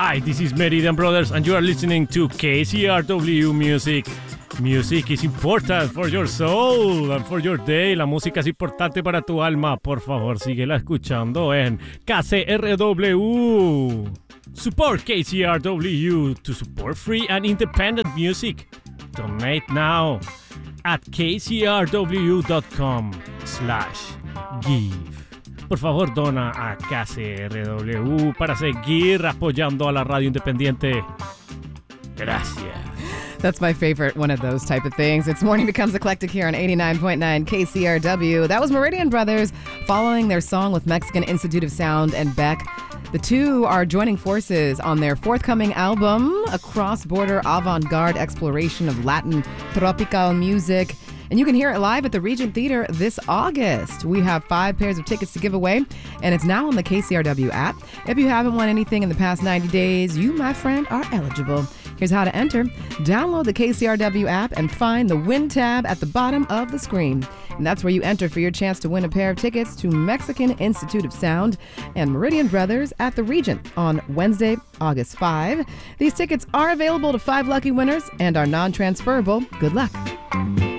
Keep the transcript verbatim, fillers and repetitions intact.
Hi, this is Meridian Brothers, and you are listening to K C R W Music. Music is important for your soul and for your day. La música es importante para tu alma. Por favor, síguela escuchando en K C R W. Support K C R W to support free and independent music. Donate now at kcrw.com slash give. Por favor, dona a K C R W para seguir apoyando a la radio independiente. Gracias. That's my favorite one of those type of things. It's Morning Becomes Eclectic here on eighty-nine point nine K C R W. That was Meridian Brothers following their song with Mexican Institute of Sound and Beck. The two are joining forces on their forthcoming album, a cross-border avant-garde exploration of Latin tropical music. And you can hear it live at the Regent Theater this August. We have five pairs of tickets to give away, and it's now on the K C R W app. If you haven't won anything in the past ninety days, you, my friend, are eligible. Here's how to enter. Download the K C R W app and find the Win tab at the bottom of the screen. And that's where you enter for your chance to win a pair of tickets to Mexican Institute of Sound and Meridian Brothers at the Regent on Wednesday, August fifth. These tickets are available to five lucky winners and are non-transferable. Good luck.